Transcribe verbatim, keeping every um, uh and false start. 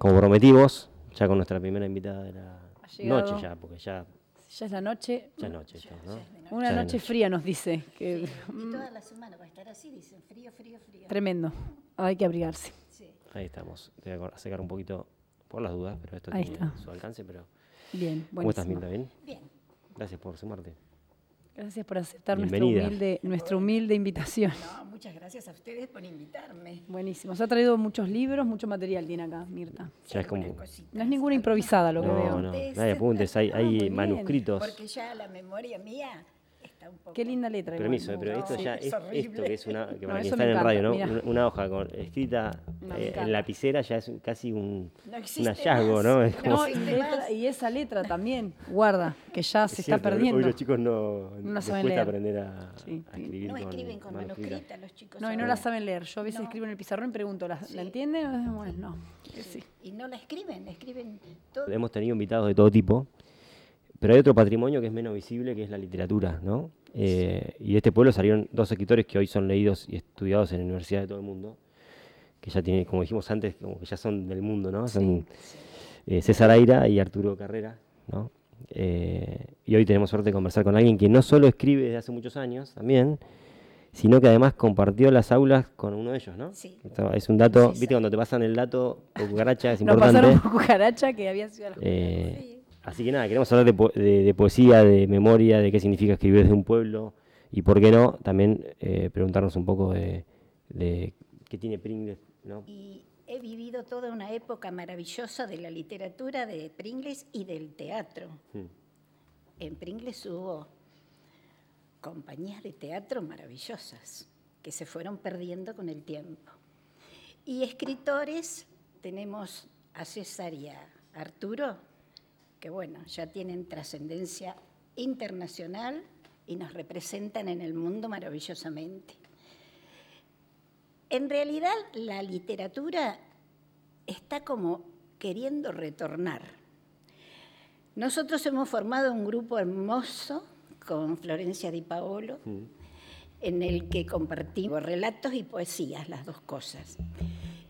como prometimos, ya con nuestra primera invitada de la llegado. noche ya, porque ya, Ya es la noche. ya es noche, esto, ¿no? Una Ya de noche fría nos dice. Que, Sí, y toda la semana va a estar así, dicen, frío, frío, frío. Tremendo. Hay que abrigarse. Sí. Ahí estamos. Te voy a secar un poquito por las dudas, pero esto Ahí tiene está. su alcance. Pero Bien, ¿cómo estás, buenísimo. Mirta? ¿Bien? Bien. Gracias por sumarte. Gracias por aceptar nuestra Bienvenida. humilde, nuestra humilde invitación. No, muchas gracias a ustedes por invitarme. Buenísimo. Se ha traído muchos libros, mucho material tiene acá, Mirta. Ya es como... Algunas cositas. No es ninguna improvisada lo que No, veo. no, no hay apuntes, hay, Ah, hay muy bien. manuscritos. Porque ya la memoria mía está un poco... Qué linda letra. igual. Permiso, eh, pero No, esto ya es es horrible. esto que es una, que No, para quien eso está me en el radio, ¿no? encanta, Una, mirá. una hoja con, escrita No, me eh, encanta. en lapicera ya es un- casi un, No un existe hallazgo, más. ¿no? Es como- No, y, letra- y esa letra también, guarda, que ya se es está cierto, hoy- perdiendo. Hoy los chicos no, No les saben cuesta leer. aprender a, Sí. a escribir No con escriben con manuscrita. manuscrita los chicos. No, y no ahora. la saben leer. Yo a veces No. escribo en el pizarrón y pregunto, ¿la, Sí. ¿la entiende? Bueno, no. Sí. Y no la escriben, escriben todo. Hemos tenido invitados de todo tipo, pero hay otro patrimonio que es menos visible, que es la literatura, ¿no? Eh, y de este pueblo salieron dos escritores que hoy son leídos y estudiados en universidades de todo el mundo, que ya tienen, como dijimos antes, como que ya son del mundo, ¿no? Son eh, César Aira y Arturo Carrera, ¿no? Eh, y hoy tenemos suerte de conversar con alguien que no solo escribe desde hace muchos años también, sino que además compartió las aulas con uno de ellos, ¿no? Sí. Esto es un dato, Sí, viste cuando te pasan el dato por cucaracha, es Nos importante. pasaron por cucaracha que había sido la... Eh, Sí. Así que nada, queremos hablar de, po- de- de poesía, de memoria, de qué significa escribir desde un pueblo y, por qué no, también eh, preguntarnos un poco de, de qué tiene Pringles, ¿no? Y he vivido toda una época maravillosa de la literatura de Pringles y del teatro. Mm. En Pringles hubo compañías de teatro maravillosas que se fueron perdiendo con el tiempo. Y escritores, tenemos a César y a Arturo, que bueno, ya tienen trascendencia internacional y nos representan en el mundo maravillosamente. En realidad, la literatura está como queriendo retornar. Nosotros hemos formado un grupo hermoso con Florencia Di Paolo, en el que compartimos relatos y poesías, las dos cosas.